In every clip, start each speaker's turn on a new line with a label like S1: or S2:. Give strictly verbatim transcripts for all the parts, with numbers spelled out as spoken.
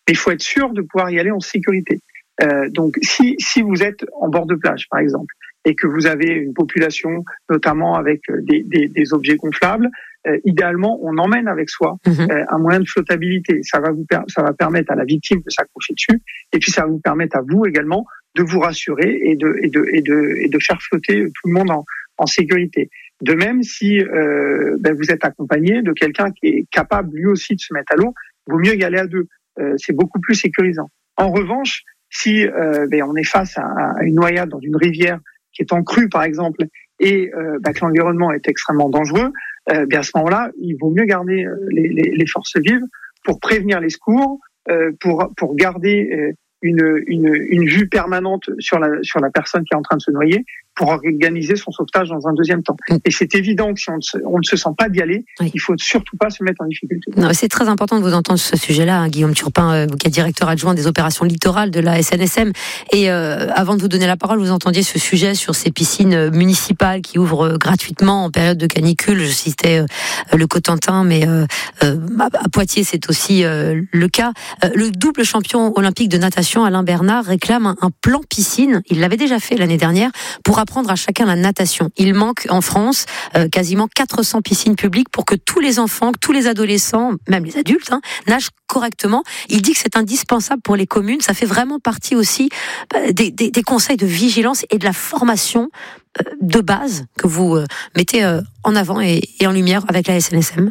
S1: Mais il faut être sûr de pouvoir y aller en sécurité. Euh, donc, si, si vous êtes en bord de plage, par exemple, et que vous avez une population, notamment avec des, des, des objets gonflables, euh, idéalement, on emmène avec soi mmh. euh, un moyen de flottabilité. Ça va vous per- ça va permettre à la victime de s'accrocher dessus, et puis ça va vous permettre à vous également de vous rassurer et de, et de, et de, et de faire flotter tout le monde en, en sécurité. De même, si euh, ben vous êtes accompagné de quelqu'un qui est capable lui aussi de se mettre à l'eau, il vaut mieux y aller à deux. Euh, c'est beaucoup plus sécurisant. En revanche, si euh, ben on est face à, à une noyade dans une rivière qui est en crue, par exemple, et euh, ben que l'environnement est extrêmement dangereux, euh, ben à ce moment-là, il vaut mieux garder les, les, les forces vives pour prévenir les secours, euh, pour, pour garder euh, une, une, une vue permanente sur la, sur la personne qui est en train de se noyer, pour organiser son sauvetage dans un deuxième temps. Et c'est évident que si on ne se, on ne se sent pas d'y aller, oui. il faut surtout pas se mettre en difficulté.
S2: Non, c'est très important de vous entendre sur ce sujet-là, hein, Guillaume Turpin, euh, qui est directeur adjoint des opérations littorales de la S N S M. Et euh, avant de vous donner la parole, vous entendiez ce sujet sur ces piscines municipales qui ouvrent euh, gratuitement en période de canicule. Je citais euh, le Cotentin, mais euh, euh, à Poitiers, c'est aussi euh, le cas. Euh, le double champion olympique de natation, Alain Bernard, réclame un, un plan piscine. Il l'avait déjà fait l'année dernière pour apprendre à chacun la natation. Il manque en France euh, quasiment quatre cents piscines publiques pour que tous les enfants, que tous les adolescents, même les adultes, hein, nagent correctement. Il dit que c'est indispensable pour les communes. Ça fait vraiment partie aussi euh, des, des, des conseils de vigilance et de la formation euh, de base que vous euh, mettez euh, en avant et, et en lumière avec la S N S M.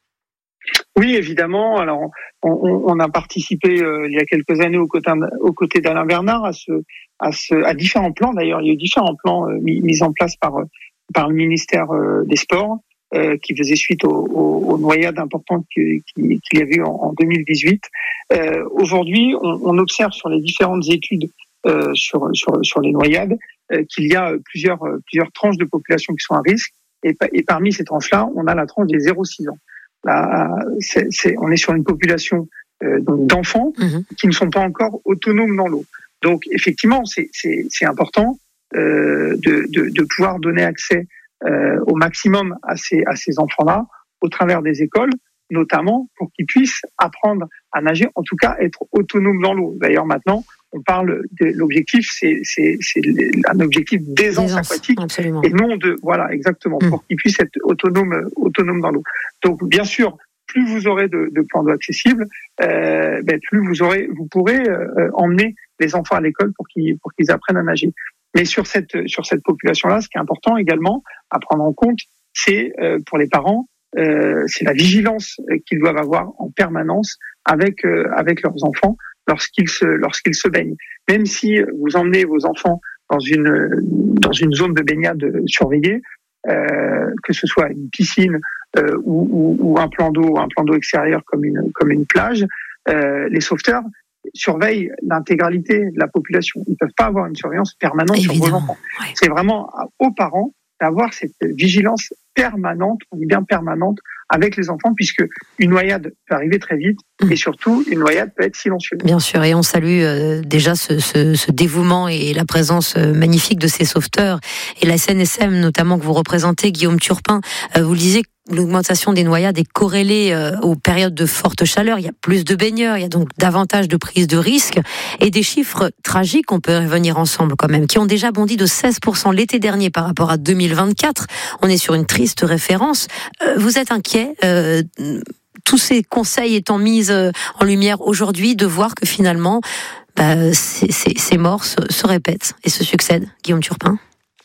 S1: Oui, évidemment. Alors, on, on a participé euh, il y a quelques années aux côtés, aux côtés d'Alain Bernard à ce, à ce, à différents plans. D'ailleurs, il y a eu différents plans euh, mis, mis en place par par le ministère euh, des Sports, euh, qui faisait suite aux, aux, aux noyades importantes qu'il qui, qui y avait eu en, en deux mille dix-huit. Euh, aujourd'hui, on, on observe sur les différentes études euh, sur sur sur les noyades euh, qu'il y a plusieurs plusieurs tranches de population qui sont à risque. Et, et parmi ces tranches-là, on a la tranche des zéro six ans. Là, c'est, c'est, on est sur une population euh, donc d'enfants mmh. qui ne sont pas encore autonomes dans l'eau. Donc, effectivement, c'est, c'est, c'est important euh, de, de, de pouvoir donner accès euh, au maximum à ces, à ces enfants-là au travers des écoles, notamment pour qu'ils puissent apprendre à nager, en tout cas être autonomes dans l'eau. D'ailleurs, maintenant, on parle de l'objectif, c'est, c'est, c'est un objectif d'aisance aquatique, absolument. Et non de, voilà, exactement, mmh. pour qu'ils puissent être autonomes, autonomes dans l'eau. Donc, bien sûr, plus vous aurez de, de plans d'eau accessibles, euh, ben, plus vous aurez, vous pourrez euh, emmener les enfants à l'école pour qu'ils, pour qu'ils apprennent à nager. Mais sur cette, sur cette population-là, ce qui est important également à prendre en compte, c'est euh, pour les parents, euh, c'est la vigilance qu'ils doivent avoir en permanence avec euh, avec leurs enfants lorsqu'ils se lorsqu'ils se baignent. Même si vous emmenez vos enfants dans une dans une zone de baignade surveillée, euh, que ce soit une piscine euh, ou, ou, ou un plan d'eau, un plan d'eau extérieur comme une comme une plage, euh, les sauveteurs surveillent l'intégralité de la population. Ils ne peuvent pas avoir une surveillance permanente Évidemment, sur vos enfants. Ouais. C'est vraiment aux parents d'avoir cette vigilance permanente, on dit bien permanente, avec les enfants, puisque une noyade peut arriver très vite, mmh. et surtout, une noyade peut être silencieuse.
S2: Bien sûr, et on salue euh, déjà ce, ce, ce dévouement et la présence euh, magnifique de ces sauveteurs, et la S N S M notamment que vous représentez, Guillaume Turpin, euh, vous le disiez, l'augmentation des noyades est corrélée euh, aux périodes de forte chaleur. Il y a plus de baigneurs, il y a donc davantage de prise de risque et des chiffres tragiques, on peut revenir ensemble quand même, qui ont déjà bondi de seize pour cent l'été dernier par rapport à deux mille vingt-quatre. On est sur une triste référence. Euh, vous êtes inquiet, euh, tous ces conseils étant mis euh, en lumière aujourd'hui, de voir que finalement, bah, ces, ces, ces morts se, se répètent et se succèdent, Guillaume Turpin?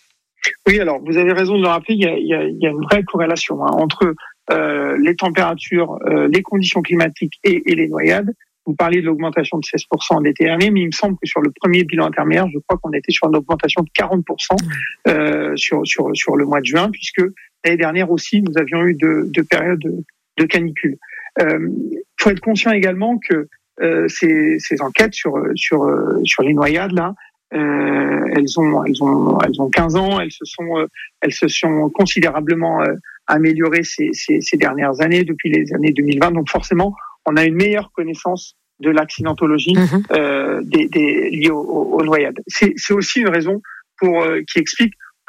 S1: Oui, alors vous avez raison de le rappeler, il y a, il y a, il y a une vraie corrélation hein, entre euh, les températures, euh, les conditions climatiques et, et les noyades. Vous parliez de l'augmentation de seize pour cent l'été dernier, mais il me semble que sur le premier bilan intermédiaire, je crois qu'on était sur une augmentation de quarante pour cent euh, sur, sur, sur le mois de juin, puisque l'année dernière aussi, nous avions eu deux, deux périodes de, de canicule. Il euh, faut être conscient également que euh, ces, ces enquêtes sur, sur, sur les noyades, là, Euh, elles ont, elles ont, elles ont quinze ans. Elles se sont, euh, elles se sont considérablement euh, améliorées ces, ces, ces dernières années, depuis les années deux mille vingt. Donc forcément, on a une meilleure connaissance de l'accidentologie mmh. euh, des, des, liée aux, aux noyades. C'est, c'est aussi une raison pour euh, qui explique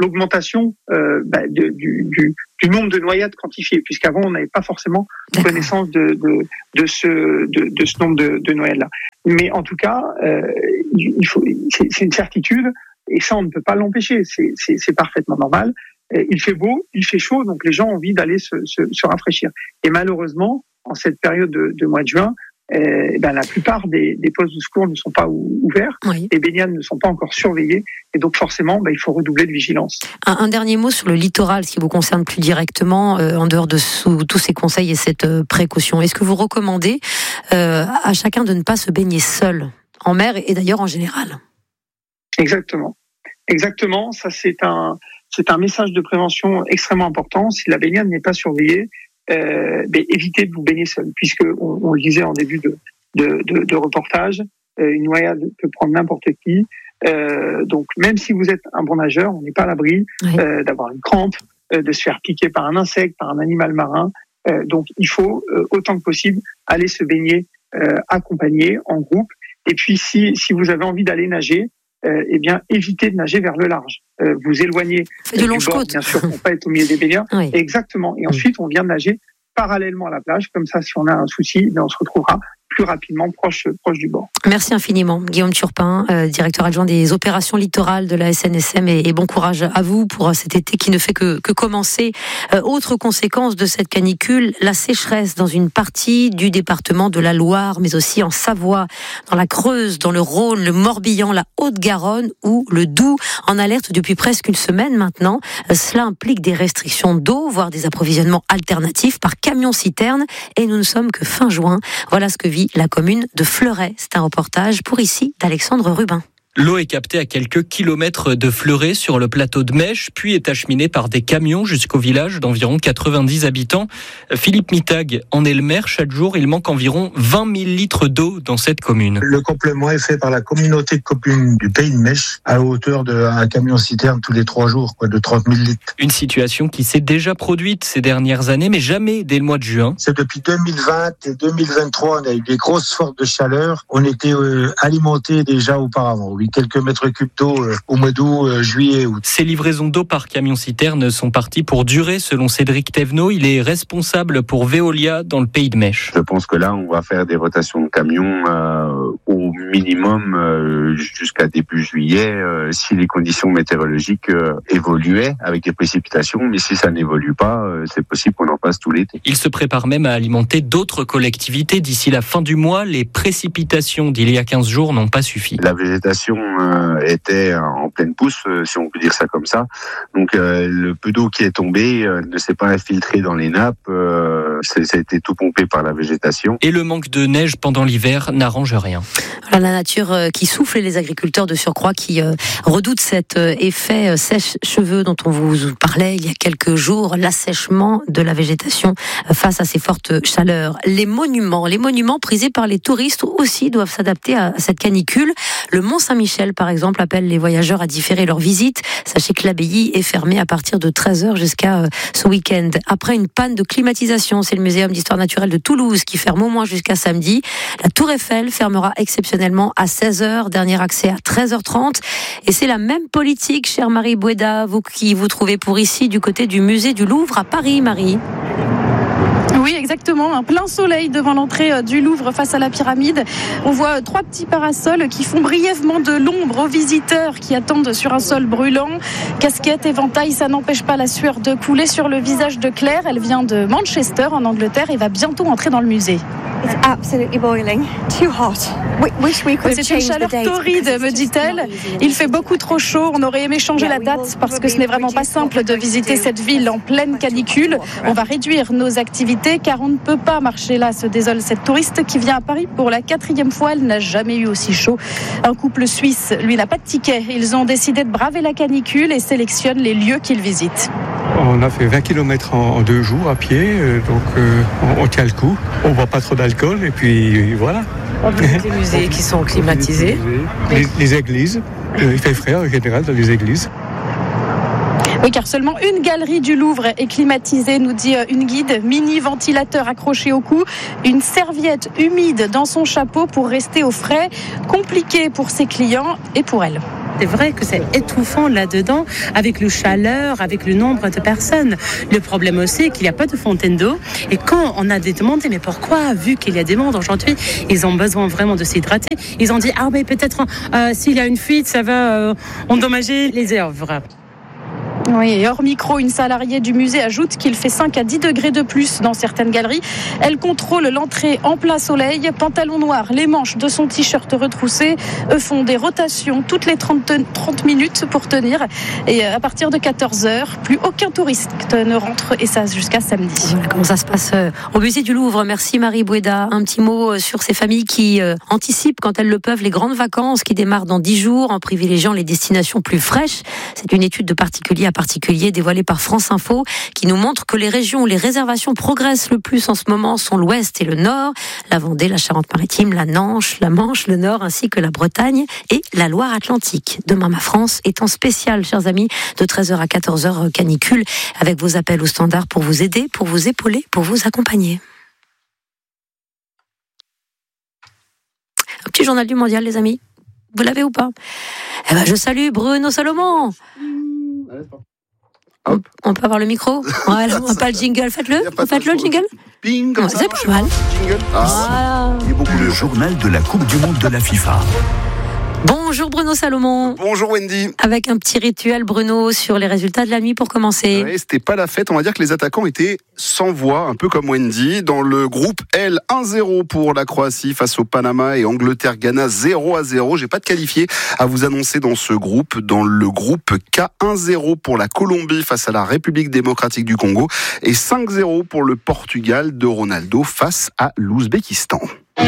S1: l'augmentation euh, bah, de, du, du, du nombre de noyades quantifiées, puisqu'avant on n'avait pas forcément D'accord. connaissance de, de, de, ce, de, de ce nombre de, de noyades-là. Mais en tout cas, euh, il faut, c'est, c'est une certitude, et ça on ne peut pas l'empêcher, c'est, c'est, c'est parfaitement normal. Il fait beau, il fait chaud, donc les gens ont envie d'aller se, se, se rafraîchir. Et malheureusement, en cette période de, de mois de juin, eh ben, la plupart des, des postes de secours ne sont pas ouverts, oui. Les baignades ne sont pas encore surveillées, et donc forcément, ben, il faut redoubler de vigilance.
S2: Un, un dernier mot sur le littoral, ce qui vous concerne plus directement, euh, en dehors de sous, tous ces conseils et cette euh, précaution. Est-ce que vous recommandez euh, à chacun de ne pas se baigner seul, en mer et d'ailleurs en général ?
S1: Exactement. Exactement, ça c'est un, c'est un message de prévention extrêmement important. Si la baignade n'est pas surveillée, Euh, ben, évitez de vous baigner seul, puisque on, on le disait en début de, de, de, de reportage, euh, une noyade peut prendre n'importe qui. Euh, donc même si vous êtes un bon nageur, on n'est pas à l'abri oui. euh, d'avoir une crampe, euh, de se faire piquer par un insecte, par un animal marin. Euh, donc il faut euh, autant que possible aller se baigner euh, accompagné, en groupe. Et puis si, si vous avez envie d'aller nager, Euh, eh bien, évitez de nager vers le large. Euh, vous éloignez
S2: du, du bord,
S1: bien sûr, pour pas être au milieu des baigneurs. Oui. Exactement. Et ensuite, on vient de nager parallèlement à la plage. Comme ça, si on a un souci, eh bien, on se retrouvera plus rapidement proche, proche du bord.
S2: Merci infiniment, Guillaume Turpin, euh, directeur adjoint des opérations littorales de la S N S M, et, et bon courage à vous pour cet été qui ne fait que, que commencer. Euh, autre conséquence de cette canicule, la sécheresse dans une partie du département de la Loire, mais aussi en Savoie, dans la Creuse, dans le Rhône, le Morbihan, la Haute-Garonne ou le Doubs, en alerte depuis presque une semaine maintenant. Euh, cela implique des restrictions d'eau, voire des approvisionnements alternatifs par camion-citerne, et nous ne sommes que fin juin. Voilà ce que vit la commune de Fleuret. C'est un reportage pour ici d'Alexandre Rubin.
S3: L'eau est captée à quelques kilomètres de Fleuret sur le plateau de Mèche, puis est acheminée par des camions jusqu'au village d'environ quatre-vingt-dix habitants. Philippe Mittag en est le maire. Chaque jour, il manque environ vingt mille litres d'eau dans cette commune.
S4: Le complément est fait par la communauté de communes du Pays de Mèche à hauteur d'un camion-citerne tous les trois jours, quoi, de trente mille litres.
S3: Une situation qui s'est déjà produite ces dernières années, mais jamais dès le mois de juin.
S4: C'est depuis deux mille vingt et deux mille vingt-trois, on a eu des grosses fortes de chaleur. On était euh, alimentés déjà auparavant. Quelques mètres cubes d'eau euh, au mois d'août, euh, juillet, août.
S3: Ces livraisons d'eau par camion-citerne sont parties pour durer, selon Cédric Thévenot. Il est responsable pour Veolia dans le Pays de Mèche.
S5: Je pense que là, on va faire des rotations de camions euh, au minimum euh, jusqu'à début juillet, euh, si les conditions météorologiques euh, évoluaient avec des précipitations. Mais si ça n'évolue pas, euh, c'est possible qu'on en passe tout l'été.
S3: Il se prépare même à alimenter d'autres collectivités d'ici la fin du mois. Les précipitations d'il y a quinze jours n'ont pas suffi.
S5: La végétation était en pleine pousse, si on peut dire ça comme ça. Donc euh, le peu d'eau qui est tombée euh, ne s'est pas infiltré dans les nappes, euh, ça a été tout pompé par la végétation.
S3: Et le manque de neige pendant l'hiver n'arrange rien.
S2: Voilà, la nature qui souffle et les agriculteurs de surcroît qui euh, redoutent cet euh, effet sèche-cheveux dont on vous parlait il y a quelques jours, l'assèchement de la végétation face à ces fortes chaleurs. Les monuments, les monuments prisés par les touristes aussi doivent s'adapter à cette canicule. Le Mont Saint-Michel, par exemple, appelle les voyageurs à différer leur visite. Sachez que l'abbaye est fermée à partir de treize heures jusqu'à euh, ce week-end. Après une panne de climatisation, c'est le Muséum d'histoire naturelle de Toulouse qui ferme au moins jusqu'à samedi. La Tour Eiffel fermera exceptionnellement à seize heures, dernier accès à treize heures trente. Et c'est la même politique, chère Marie Boueda, vous qui vous trouvez pour ici du côté du musée du Louvre à Paris, Marie.
S6: Oui, exactement. Un plein soleil devant l'entrée du Louvre face à la pyramide. On voit trois petits parasols qui font brièvement de l'ombre aux visiteurs qui attendent sur un sol brûlant. Casquette, éventail, ça n'empêche pas la sueur de couler sur le visage de Claire. Elle vient de Manchester, en Angleterre, et va bientôt entrer dans le musée.
S7: It's absolutely boiling. Too hot. We wish we could
S6: C'est une chaleur torride, me dit-elle. Il fait beaucoup trop chaud. On aurait aimé changer la date parce que ce n'est vraiment pas simple de visiter cette ville en pleine canicule. On va réduire nos activités car on ne peut pas marcher là, se désole cette touriste qui vient à Paris pour la quatrième fois. Elle n'a jamais eu aussi chaud. Un couple suisse, lui, n'a pas de ticket. Ils ont décidé de braver la canicule et sélectionnent les lieux qu'ils visitent.
S8: On a fait vingt kilomètres en, en deux jours à pied, euh, donc euh, on, on tient le coup. On ne boit pas trop d'alcool et puis voilà.
S9: On visite les musées qui sont climatisés.
S8: Les, les églises, euh, il fait frais en général dans les églises.
S6: Oui, car seulement une galerie du Louvre est climatisée, nous dit une guide. Mini ventilateur accroché au cou, une serviette humide dans son chapeau pour rester au frais. Compliqué pour ses clients et pour elle.
S9: c'est vrai que c'est étouffant là-dedans, avec le chaleur, avec le nombre de personnes. Le problème aussi, c'est qu'il n'y a pas de fontaine d'eau. Et quand on a demandé, mais pourquoi, vu qu'il y a des mondes aujourd'hui, ils ont besoin vraiment de s'hydrater. Ils ont dit, ah mais peut-être euh, s'il y a une fuite, ça va euh, endommager les œuvres.
S6: Oui, et hors micro, une salariée du musée ajoute qu'il fait cinq à dix degrés de plus dans certaines galeries. Elle contrôle l'entrée en plein soleil, pantalon noir, les manches de son t-shirt retroussé. Eux font des rotations toutes les trente, trente minutes pour tenir. Et à partir de quatorze heures, plus aucun touriste ne rentre, et ça jusqu'à samedi.
S2: Voilà comment ça se passe au musée du Louvre. Merci Marie Bouéda. Un petit mot sur ces familles qui euh, anticipent quand elles le peuvent les grandes vacances qui démarrent dans dix jours en privilégiant les destinations plus fraîches. C'est une étude de particulier à particulier dévoilée par France Info qui nous montre que les régions où les réservations progressent le plus en ce moment sont l'Ouest et le Nord, la Vendée, la Charente-Maritime, la Manche, la Manche, le Nord ainsi que la Bretagne et la Loire-Atlantique. Demain, ma France est en spécial, chers amis, de treize heures à quatorze heures canicule avec vos appels au standard pour vous aider, pour vous épauler, pour vous accompagner. Un petit journal du mondial, les amis. Vous l'avez ou pas? Eh ben, je salue Bruno Salomon. Hop. On peut avoir le micro? Voilà, on n'a pas le jingle. Faites-le. Faites-le le jingle.
S10: Ping, comme
S2: ouais,
S10: ça.
S2: C'est pas mal.
S10: Jingle. Ah,
S2: voilà.
S10: beaucoup
S11: le journal de la Coupe du Monde de la FIFA.
S2: Bonjour Bruno Salomon.
S10: Bonjour Wendy.
S2: Avec un petit rituel, Bruno, sur les résultats de la nuit pour commencer.
S10: Ouais, c'était pas la fête, on va dire que les attaquants étaient sans voix, un peu comme Wendy. Dans le groupe L, un zéro pour la Croatie face au Panama et Angleterre-Ghana zéro à zéro. J'ai pas de qualifié à vous annoncer dans ce groupe. Dans le groupe K, un zéro pour la Colombie face à la République démocratique du Congo et cinq zéro pour le Portugal de Ronaldo face à l'Ouzbékistan.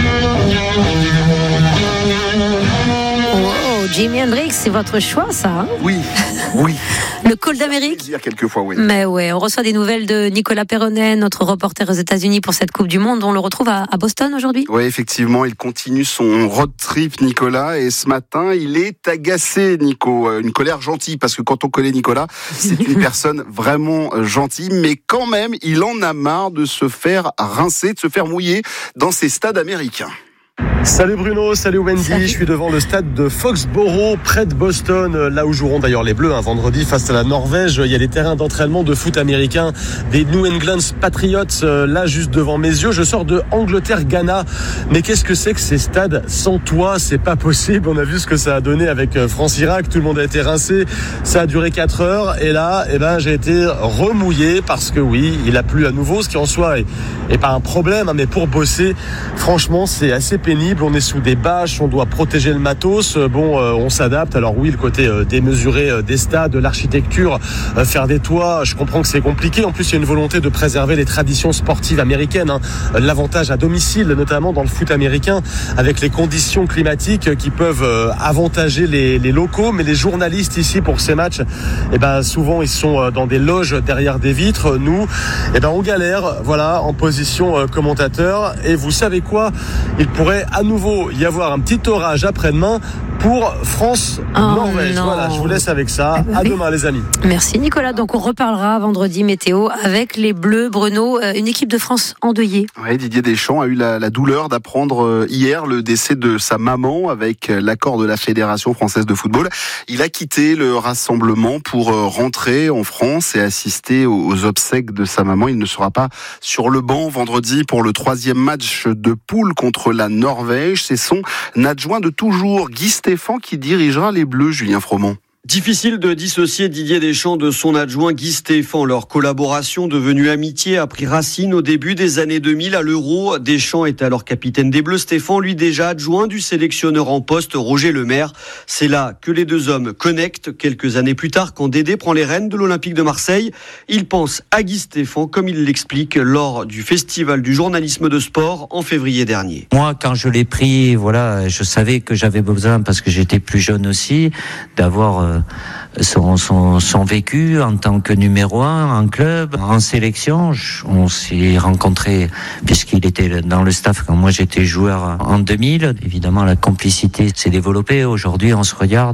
S2: Oh, Jimi Hendrix, c'est votre choix, ça hein?
S10: Oui, oui.
S2: Le call d'Amérique.
S10: Plaisir quelquefois, oui.
S2: Mais ouais, on reçoit des nouvelles de Nicolas Perronnet, notre reporter aux États-Unis pour cette Coupe du Monde. On le retrouve à, à Boston aujourd'hui.
S10: Oui, effectivement, il continue son road trip, Nicolas, et ce matin, il est agacé, Nico. Une colère gentille, parce que quand on connaît Nicolas, c'est une personne vraiment gentille, mais quand même, il en a marre de se faire rincer, de se faire mouiller dans ces stades américains.
S12: Salut Bruno, salut Wendy, salut. Je suis devant le stade de Foxborough, près de Boston, là où joueront d'ailleurs les Bleus, un vendredi face à la Norvège. Il y a les terrains d'entraînement de foot américain des New England Patriots, là juste devant mes yeux. Je sors de Angleterre-Ghana, mais qu'est-ce que c'est que ces stades sans toit? C'est pas possible, on a vu ce que ça a donné avec France-Irak, tout le monde a été rincé, ça a duré quatre heures, et là, eh ben, j'ai été remouillé parce que oui, il a plu à nouveau, ce qui en soi est, est pas un problème, mais pour bosser, franchement, c'est assez pénible. On est sous des bâches, on doit protéger le matos. Bon, euh, on s'adapte. Alors oui, le côté euh, démesuré euh, des stades, de l'architecture, euh, faire des toits, je comprends que c'est compliqué. En plus, il y a une volonté de préserver les traditions sportives américaines. Hein. L'avantage à domicile, notamment dans le foot américain, avec les conditions climatiques qui peuvent euh, avantager les, les locaux. Mais les journalistes ici pour ces matchs, eh ben souvent ils sont dans des loges derrière des vitres. Nous, eh ben on galère. Voilà, en position euh, commentateur. Et vous savez quoi? Il pourrait à nouveau y avoir un petit orage après-demain pour France-Norvège. Oh voilà, je vous laisse avec ça. Ah bah à oui. Demain, les amis.
S2: Merci Nicolas. Donc on reparlera vendredi météo avec les Bleus. Bruno, une équipe de France endeuillée.
S10: Oui, Didier Deschamps a eu la, la douleur d'apprendre hier le décès de sa maman avec l'accord de la Fédération française de football. Il a quitté le rassemblement pour rentrer en France et assister aux obsèques de sa maman. Il ne sera pas sur le banc vendredi pour le troisième match de poule contre la Norvège. C'est son adjoint de toujours, Guy Stéphane, qui dirigera les Bleus, Julien Froment.
S13: Difficile de dissocier Didier Deschamps de son adjoint Guy Stéphane. Leur collaboration devenue amitié a pris racine au début des années deux mille à l'Euro. Deschamps était alors capitaine des Bleus. Stéphane, lui, déjà adjoint du sélectionneur en poste Roger Lemaire. C'est là que les deux hommes connectent. Quelques années plus tard, quand Dédé prend les rênes de l'Olympique de Marseille, il pense à Guy Stéphane, comme il l'explique lors du Festival du journalisme de sport en février dernier.
S14: Moi, quand je l'ai pris, voilà, je savais que j'avais besoin, parce que j'étais plus jeune aussi, d'avoir euh, Son, son, son vécu en tant que numéro un en club, en sélection. On s'est rencontrés puisqu'il était dans le staff quand moi j'étais joueur en deux mille. Évidemment, la complicité s'est développée. Aujourd'hui, on se regarde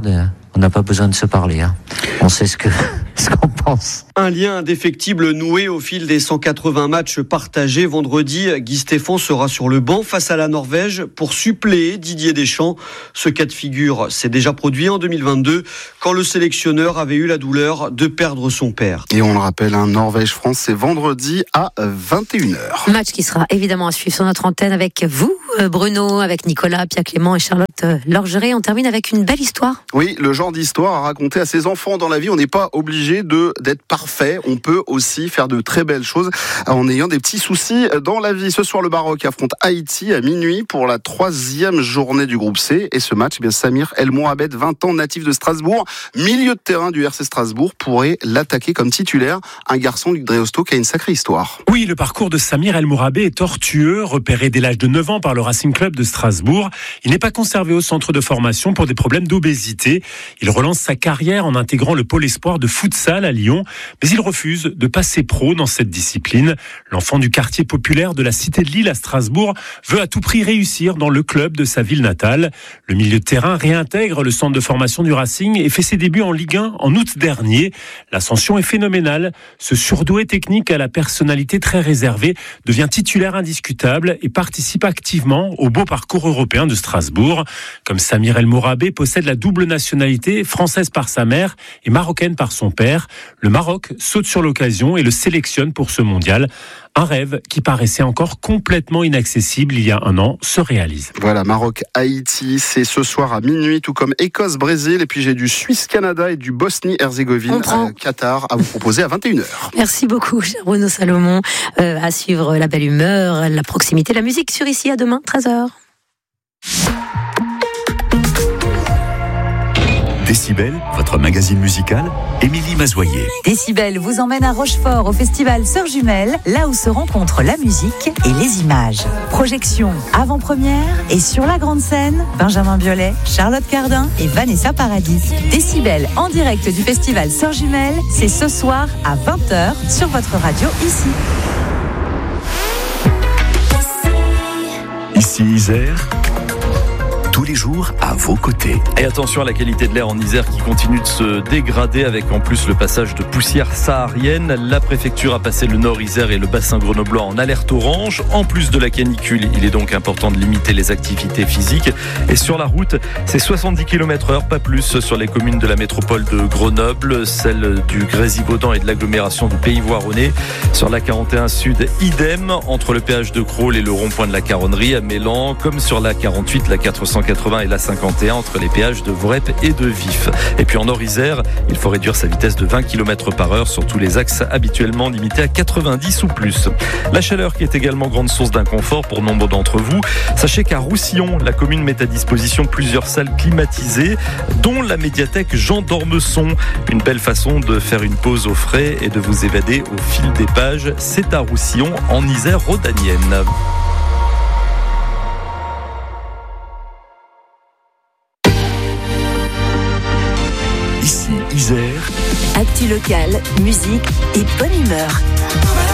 S14: on n'a pas besoin de se parler. Hein. On sait ce que ce qu'on pense.
S13: Un lien indéfectible noué au fil des cent quatre-vingts matchs partagés. Vendredi, Guy Stéphane sera sur le banc face à la Norvège pour suppléer Didier Deschamps. Ce cas de figure s'est déjà produit en deux mille vingt-deux quand le sélectionneur avait eu la douleur de perdre son père.
S10: Et on le rappelle, un Norvège-France, c'est vendredi à vingt et une heures.
S2: Match qui sera évidemment à suivre sur notre antenne avec vous, Bruno, avec Nicolas, Pierre Clément et Charlotte Lorgeret. On termine avec une belle histoire.
S10: Oui, le genre d'histoire à raconter à ses enfants dans la vie. On n'est pas obligé de, d'être parfait. On peut aussi faire de très belles choses en ayant des petits soucis dans la vie. Ce soir, le Maroc affronte Haïti à minuit pour la troisième journée du groupe C. Et ce match, eh bien, Samir El Mourabet, vingt ans, natif de Strasbourg, milieu de terrain du R C Strasbourg, pourrait l'attaquer comme titulaire. Un garçon, Luc Dreosto, qui a une sacrée histoire.
S15: Oui, le parcours de Samir El Mourabet est tortueux. Repéré dès l'âge de neuf ans par le Racing Club de Strasbourg, il n'est pas conservé au centre de formation pour des problèmes d'obésité. Il relance sa carrière en intégrant le pôle espoir de futsal à Lyon, mais il refuse de passer pro dans cette discipline. L'enfant du quartier populaire de la Cité de Lille à Strasbourg veut à tout prix réussir dans le club de sa ville natale. Le milieu de terrain réintègre le centre de formation du Racing et fait ses débuts en Ligue un en août dernier. L'ascension est phénoménale. Ce surdoué technique à la personnalité très réservée devient titulaire indiscutable et participe activement au beau parcours européen de Strasbourg. Comme Samir El Mourabet possède la double nationalité, française par sa mère et marocaine par son père, le Maroc saute sur l'occasion et le sélectionne pour ce mondial. Un rêve qui paraissait encore complètement inaccessible il y a un an se réalise.
S10: Voilà, Maroc-Haïti, c'est ce soir à minuit, tout comme Écosse-Brésil. Et puis j'ai du Suisse-Canada et du Bosnie-Herzégovine à Qatar à vous proposer à vingt et une heures.
S2: Merci beaucoup, cher Bruno Salomon. Euh, à suivre la belle humeur, la proximité, la musique sur Ici. À demain, treize heures.
S11: Décibel, votre magazine musical, Émilie Mazoyer.
S16: Décibel vous emmène à Rochefort au festival Sœurs Jumelles, là où se rencontrent la musique et les images. Projection avant-première et sur la grande scène, Benjamin Biolay, Charlotte Cardin et Vanessa Paradis. Décibel en direct du festival Sœurs Jumelles, c'est ce soir à vingt heures sur votre radio ici.
S11: Ici Isère. Tous les jours à vos côtés.
S17: Et attention à la qualité de l'air en Isère qui continue de se dégrader avec en plus le passage de poussière saharienne. La préfecture a passé le nord Isère et le bassin grenoblois en alerte orange. En plus de la canicule, il est donc important de limiter les activités physiques. Et sur la route, c'est soixante-dix kilomètres heure, pas plus sur les communes de la métropole de Grenoble, celles du Grésivaudan et de l'agglomération du Pays Voironnais. Sur la quarante et un Sud, idem, entre le péage de Crolles et le rond-point de la Caronnerie à Mélan, comme sur la quarante-huit, la quatre cent quatre-vingts et la cinquante et un entre les péages de Vorep et de Vif. Et puis en Nord-Isère, il faut réduire sa vitesse de vingt kilomètres par heure sur tous les axes habituellement limités à quatre-vingt-dix ou plus. La chaleur qui est également grande source d'inconfort pour nombre d'entre vous. Sachez qu'à Roussillon, la commune met à disposition plusieurs salles climatisées, dont la médiathèque Jean d'Ormesson. Une belle façon de faire une pause au frais et de vous évader au fil des pages. C'est à Roussillon, en Isère rhodanienne.
S11: Ici Isère.
S16: Actu locale, musique et bonne humeur.